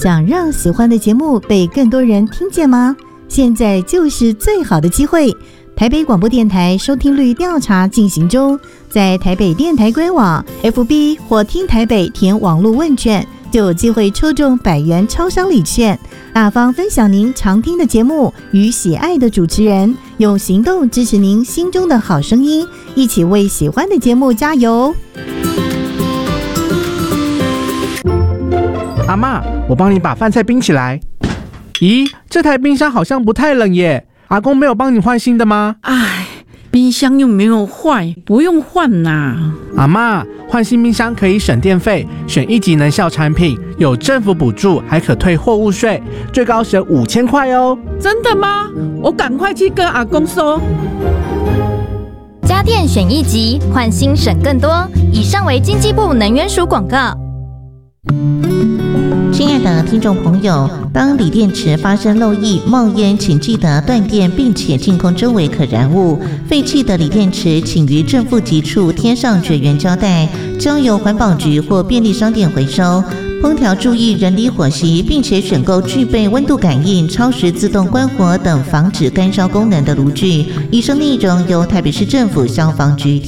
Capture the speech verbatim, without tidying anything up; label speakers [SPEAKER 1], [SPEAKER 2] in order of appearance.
[SPEAKER 1] 想让喜欢的节目被更多人听见吗？现在就是最好的机会。台北广播电台收听率调查进行中，在台北电台官网 F B 或听台北填网络问卷，就有机会抽中百元超商礼券，大方分享您常听的节目与喜爱的主持人，用行动支持您心中的好声音，一起为喜欢的节目加油。
[SPEAKER 2] 阿嬷，我帮你把饭菜冰起来。咦，这台冰箱好像不太冷耶，阿公没有帮你换新的吗？
[SPEAKER 3] 哎，冰箱又没有坏，不用换啦。
[SPEAKER 2] 阿嬷，换新冰箱可以省电费，选一级能效产品，有政府补助，还可退货物税，最高省五千块哦。
[SPEAKER 3] 真的吗？我赶快去跟阿公说。
[SPEAKER 4] 家电选一级，换新省更多。以上为经济部能源署广告。
[SPEAKER 5] 亲爱的听众朋友，当锂电池发生漏液、冒烟，请记得断电，并且净空周围可燃物。废弃的锂电池，请于正负极处贴上绝缘胶带，交由环保局或便利商店回收。烹调注意人离火熄，并且选购具备温度感应、超时自动关火等防止干烧功能的炉具。以上内容由台北市政府消防局